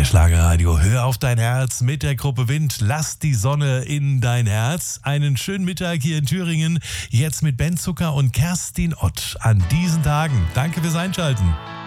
Schlagerradio, hör auf dein Herz mit der Gruppe Wind, lass die Sonne in dein Herz. Einen schönen Mittag hier in Thüringen, jetzt mit Ben Zucker und Kerstin Ott an diesen Tagen. Danke fürs Einschalten.